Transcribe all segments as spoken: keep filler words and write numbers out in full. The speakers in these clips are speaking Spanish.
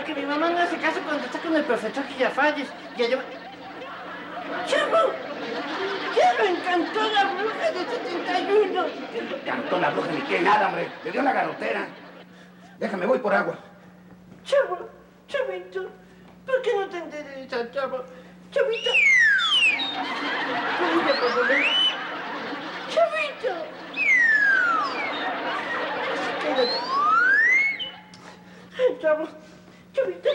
para que mi mamá no hace caso cuando está con el profesor Girafales. Ya lleva... ¡Chavo! ¡Ya lo encantó la bruja de setenta y uno! ¿Qué le encantó la bruja ni qué nada, hombre? Le dio la garrotera. Déjame, voy por agua. Chavo, chavito, ¿por qué no te enderezas, chavo? Chavito. Chavito. Quédate. Chavo, chavito.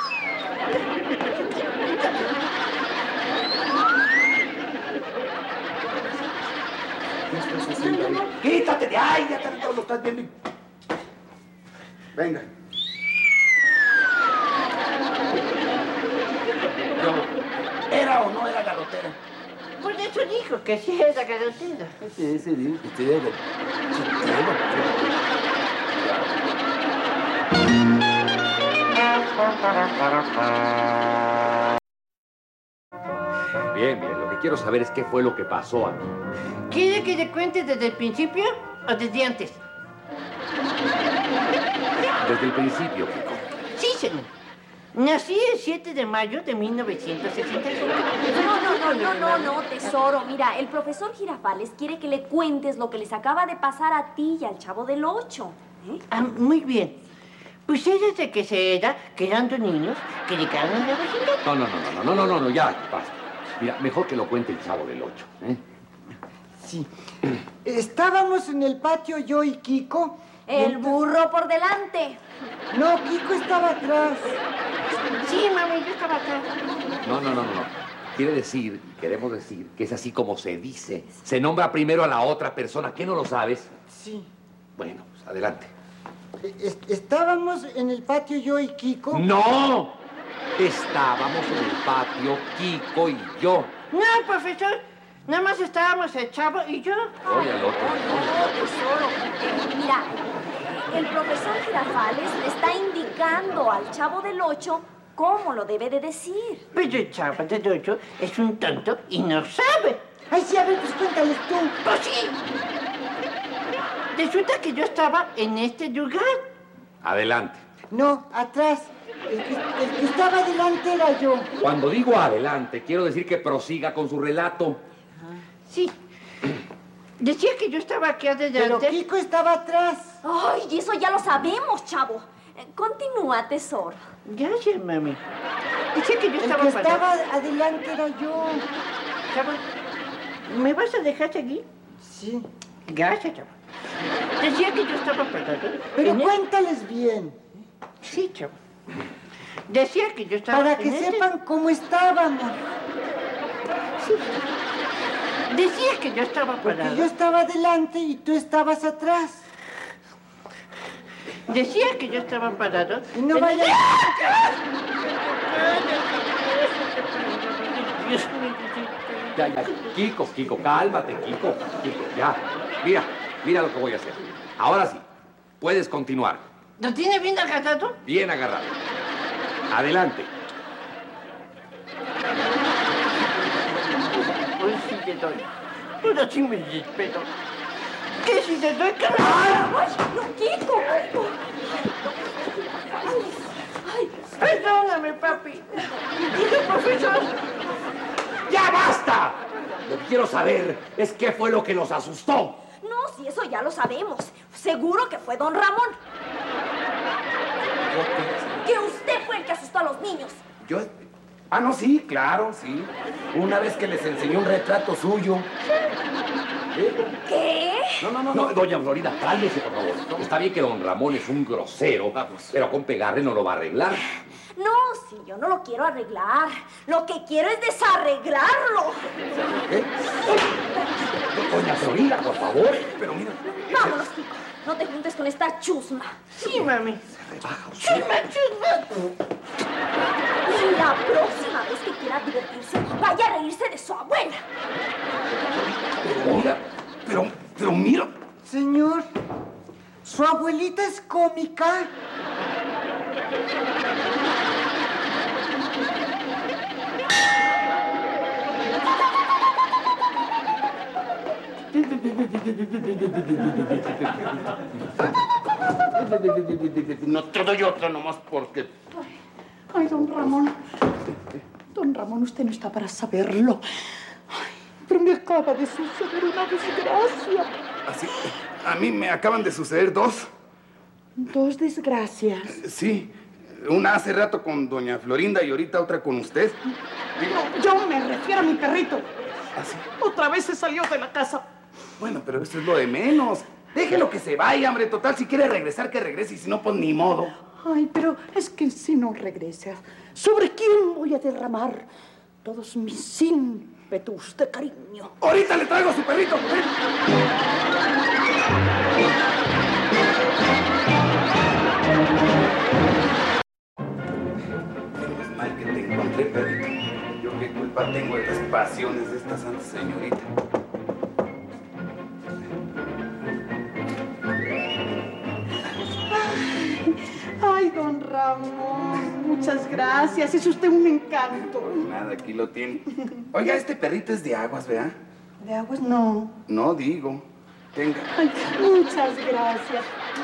¿Qué estás haciendo ahí? Quítate de ahí, ya te lo estás viendo. Venga. Yo, ¿era o no era garrotera? Por eso dijo que sí era garrotera. Sí, sí, dijo que sí era. Bien, bien. Lo que quiero saber es qué fue lo que pasó aquí. ¿Quiere que le cuente desde el principio o desde antes? Desde el principio, Kiko. Sí, señor. Nací el siete de mayo de mil novecientos sesenta y cinco. No, no, no, no, no, no, tesoro. Mira, el profesor Girafales quiere que le cuentes lo que les acaba de pasar a ti y al Chavo del Ocho. ¿Eh? Ah, muy bien. Pues es desde que se era que eran dos niños que llegaron a la vecindad. No, no, no, no, no, no, no, no, ya, basta. Mira, mejor que lo cuente el Chavo del Ocho, ¿eh? Sí. Estábamos en el patio yo y Kiko. El burro por delante. No, Kiko estaba atrás. Sí, mami, yo estaba acá. No, no, no, no, no. Quiere decir, queremos decir, que es así como se dice. Se nombra primero a la otra persona. ¿Qué no lo sabes? Sí. Bueno, pues adelante. Es- Estábamos en el patio yo y Kiko. ¡No! Estábamos en el patio, Kiko y yo. No, profesor. Nada más estábamos el Chavo y yo. Oye, al otro. No, tesoro. Eh, mira, el profesor Girafales le está indicando al Chavo del Ocho cómo lo debe de decir. Pero el Chavo del Ocho es un tonto y no sabe. Ay, sí, a ver, pues cuéntales tú. Pues sí. Resulta que yo estaba en este lugar. Adelante. No, atrás. El que, el que estaba delante era yo. Cuando digo adelante, quiero decir que prosiga con su relato. Sí. Decía que yo estaba aquí Pero adelante. Kiko estaba atrás. Ay, y eso ya lo sabemos, Chavo. Eh, Continúa, tesoro. Gracias, mami. Decía que yo El estaba que parado. estaba adelante era yo. Chavo, ¿me vas a dejar seguir? Sí. Gracias, Chavo. Decía que yo estaba parado. Pero en el- cuéntales bien. Sí, Chavo. Decía que yo estaba Para que en este- sepan cómo estábamos. Decía que yo estaba Porque parado. yo estaba adelante y tú estabas atrás. Decía que yo estaba parado. Y no en el- vayas... Dios mío. Ya, ya, Kiko, Kiko, cálmate, Kiko, Kiko, ya. Mira, mira lo que voy a hacer. Ahora sí, puedes continuar. ¿Lo tiene bien agarrado? Bien agarrado. Adelante. Pues sí te doy. Ahora sí me respeto. ¿Qué si te doy cara? ¡Ay, no, Kiko! ¡Ay! Perdóname, papi. Dice profesor. ¡Ya basta! Lo que quiero saber es qué fue lo que los asustó. No, si eso ya lo sabemos. Seguro que fue don Ramón. Que usted fue el que asustó a los niños. Yo... Ah, no, sí, claro, sí. Una vez que les enseñé un retrato suyo. ¿Qué? No, no, no, No, no. doña Florida, cálmese, por favor. Está bien que don Ramón es un grosero, pero con pegarle no lo va a arreglar. No, si yo no lo quiero arreglar. Lo que quiero es desarreglarlo. ¿Qué? Doña Florida, por favor. Pero mira... Vámonos, Kiko. No te juntes con esta chusma. Sí, mami. Chusma, chusma. Y la próxima vez que quiera divertirse, vaya a reírse de su abuela. Pero mira... Pero... Pero mira... Señor, ¿su abuelita es cómica? No te doy otra nomás porque... Ay, don Ramón. Don Ramón, usted no está para saberlo. Ay, pero me acaba de suceder una desgracia. Así, a mí me acaban de suceder dos. ¿Dos desgracias? Sí, una hace rato con doña Florinda y ahorita otra con usted. No, yo me refiero a mi perrito. ¿Así? Otra vez se salió de la casa. Bueno, pero eso es lo de menos. Déjelo que se vaya, hombre. Total, si quiere regresar, que regrese. Y si no, pues ni modo. Ay, pero es que si no regresa, ¿sobre quién voy a derramar todos mis ímpetus de cariño? Ahorita le traigo a su perrito. Ven. Menos mal que te encontré, perrito. Yo qué culpa tengo de las pasiones de esta santa señorita. Ay, don Ramón, muchas gracias. Es usted un encanto. Pues nada, aquí lo tiene. Oiga, este perrito es de aguas, ¿verdad? De aguas no. No digo. Tenga. Ay, muchas gracias.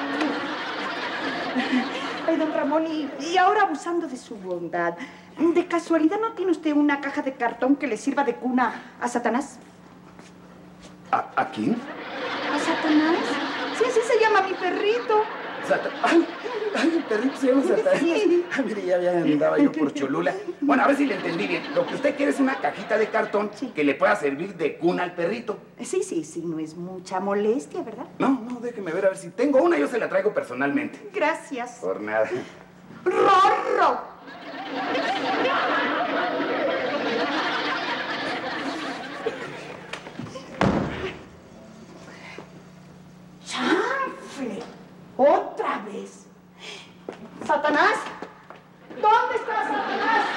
Ay, don Ramón, y, y ahora abusando de su bondad, ¿de casualidad no tiene usted una caja de cartón que le sirva de cuna a Satanás? ¿A, a quién? ¿A Satanás? Sí, así se llama mi perrito. Sata- ay, ay, el perrito se llama Satanás. Sí. Ay, mire, ya, ya andaba yo por Cholula. Bueno, a ver si le entendí bien. Lo que usted quiere es una cajita de cartón Sí. que le pueda servir de cuna al perrito. Sí, sí, sí, no es mucha molestia, ¿verdad? No, no, déjeme ver a ver si tengo una. Yo se la traigo personalmente. Gracias. Por nada. ¡Rorro! ¡Chanfle! ¡Otra vez! ¡Satanás!